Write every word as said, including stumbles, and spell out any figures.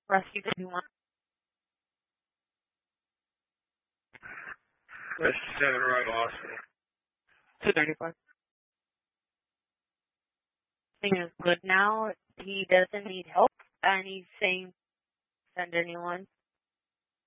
Rescue thirty-one. Rescue seven, right, hospital. two thirty-four. Thing is good now. He doesn't need help, and he's saying send anyone.